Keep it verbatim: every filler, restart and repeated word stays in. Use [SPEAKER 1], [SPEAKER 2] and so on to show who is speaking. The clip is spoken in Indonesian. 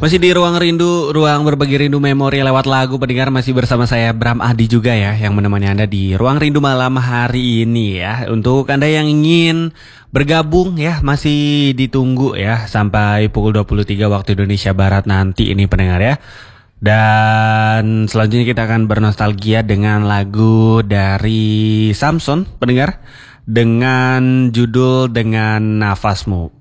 [SPEAKER 1] Masih di Ruang Rindu, ruang berbagi rindu memori lewat lagu. Pendengar, masih bersama saya Bram Adi juga ya, yang menemani Anda di Ruang Rindu malam hari ini ya. Untuk Anda yang ingin bergabung ya, masih ditunggu ya sampai pukul dua puluh tiga waktu Indonesia Barat nanti ini pendengar ya. Dan selanjutnya kita akan bernostalgia dengan lagu dari Samson pendengar, dengan judul Dengan Nafasmu.